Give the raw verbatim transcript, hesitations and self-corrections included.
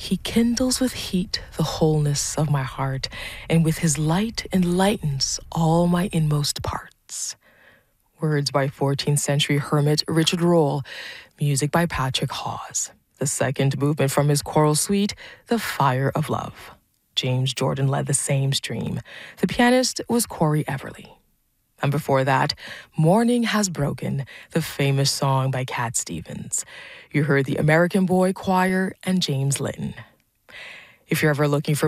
He kindles with heat the wholeness of my heart, and with his light enlightens all my inmost parts. Words by fourteenth century hermit Richard Rolle, music by Patrick Hawes. The second movement from his choral suite, The Fire of Love. James Jordan led the same stream. The pianist was Corey Everly. And before that, Morning Has Broken, the famous song by Cat Stevens. You heard the American Boy Choir and James Litton. If you're ever looking for